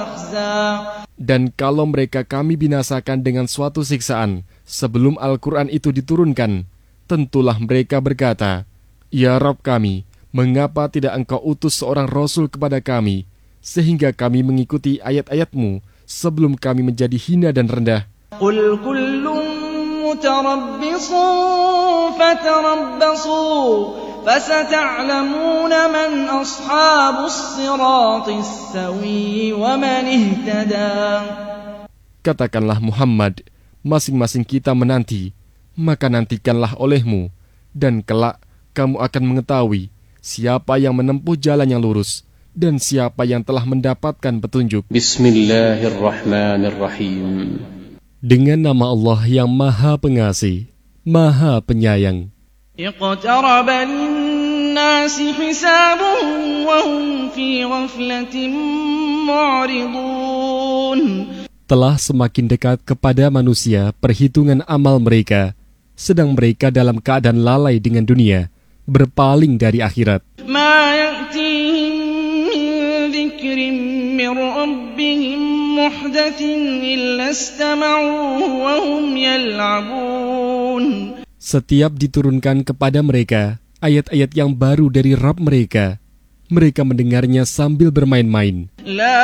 أخزى. Dan kalau mereka kami binasakan dengan suatu siksaan sebelum Al-Quran itu diturunkan, tentulah mereka berkata, "Ya Rabb kami, mengapa tidak Engkau utus seorang Rasul kepada kami, sehingga kami mengikuti ayat-ayat-Mu sebelum kami menjadi hina dan rendah?" قل كل متربص فتربصوا فستعلمون من أصحاب الصراط السوي ومن اهتدى. Katakanlah Muhammad, masing-masing kita menanti, maka nantikanlah olehmu, dan kelak kamu akan mengetahui siapa yang menempuh jalan yang lurus, dan siapa yang telah mendapatkan petunjuk. Bismillahirrahmanirrahim. Dengan nama Allah yang Maha Pengasih, Maha Penyayang. اقترب للناس حسابهم وهم في غفلة معرضون. Telah semakin dekat kepada manusia perhitungan amal mereka, sedang mereka dalam keadaan lalai dengan dunia, berpaling dari akhirat. ما يأتيهم من ذكر من ربهم محدث إلا استمعوه وهم يلعبون. Setiap diturunkan kepada mereka ayat-ayat yang baru dari Rabb mereka, mereka mendengarnya sambil bermain-main.